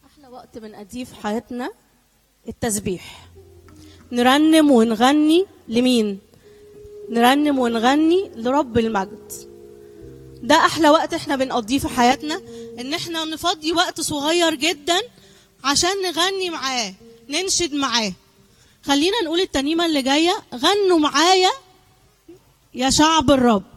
احلى وقت بنقضيه في حياتنا التسبيح. نرنم ونغني لمين؟ نرنم ونغني لرب المجد. ده احلى وقت احنا بنقضيه في حياتنا، ان احنا نفضي وقت صغير جدا عشان نغني معاه، ننشد معاه. خلينا نقول الترنيمه اللي جايه: غنوا معايا يا شعب الرب.